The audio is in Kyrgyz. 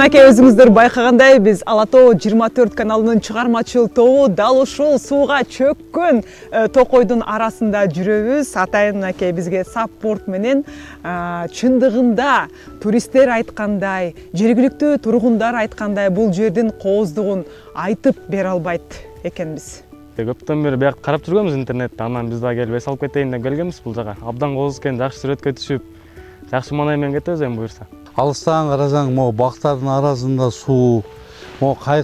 Мынакей өзүңүздөр байкагандай биз Ала Тоо 24 каналынын чыгармачыл тобу дал ушул сууга чөккөн токойдун арасында жүрөбүз. Атайын мынакей бизге саппорт менен чындыгында туристтер айткандай, жергиликтүү тургундар айткандай бул жердин кооздугун айтып бере албайт экенбиз. Көптөн бери бияк карап жүргөнбүз интернетте, анан биз да келип эс алып кетейин деп келгенбиз бул жака. Абдан кооз экен, жакшы сүрөткө түшүп, жакшы маанай менен кетебиз эми буюрса. Алыстан карасаң, могу бактардын арасында суу, могу кайык